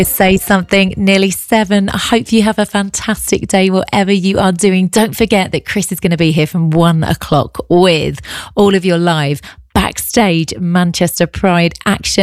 Say Something, nearly 7. I hope you have a fantastic day, whatever you are doing. Don't forget that Chris is going to be here from 1 o'clock with all of your live backstage Manchester Pride action.